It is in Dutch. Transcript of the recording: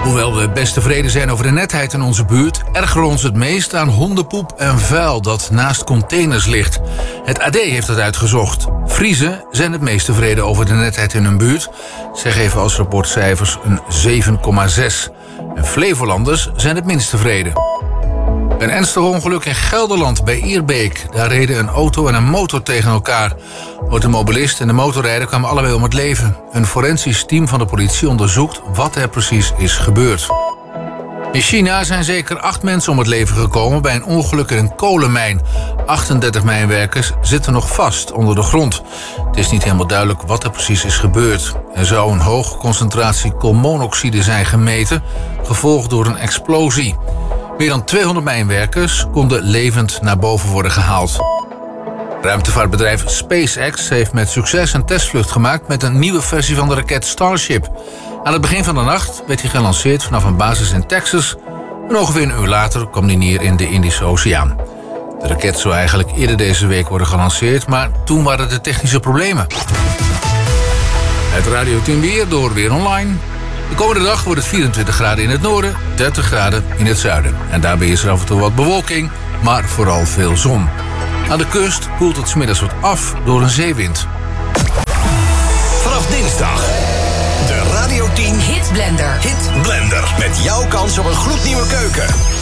Hoewel we best tevreden zijn over de netheid in onze buurt, ergeren we ons het meest aan hondenpoep en vuil dat naast containers ligt. Het AD heeft het uitgezocht. Friezen zijn het meest tevreden over de netheid in hun buurt. Zij geven als rapportcijfers een 7,6. En Flevolanders zijn het minst tevreden. Een ernstig ongeluk in Gelderland bij Ierbeek. Daar reden een auto en een motor tegen elkaar. De automobilist en de motorrijder kwamen allebei om het leven. Een forensisch team van de politie onderzoekt wat er precies is gebeurd. In China zijn zeker 8 mensen om het leven gekomen bij een ongeluk in een kolenmijn. 38 mijnwerkers zitten nog vast onder de grond. Het is niet helemaal duidelijk wat er precies is gebeurd. Er zou een hoge concentratie koolmonoxide zijn gemeten, gevolgd door een explosie. Meer dan 200 mijnwerkers konden levend naar boven worden gehaald. Ruimtevaartbedrijf SpaceX heeft met succes een testvlucht gemaakt met een nieuwe versie van de raket Starship. Aan het begin van de nacht werd hij gelanceerd vanaf een basis in Texas en ongeveer een uur later kwam hij neer in de Indische Oceaan. De raket zou eigenlijk eerder deze week worden gelanceerd, maar toen waren er technische problemen. Het Radio 10 weer door Weer Online. De komende dag wordt het 24 graden in het noorden, 30 graden in het zuiden. En daarbij is er af en toe wat bewolking, maar vooral veel zon. Aan de kust koelt het 's middags wat af door een zeewind. Vanaf dinsdag, de Radio 10 Hit Blender. Hit Blender. Met jouw kans op een gloednieuwe keuken.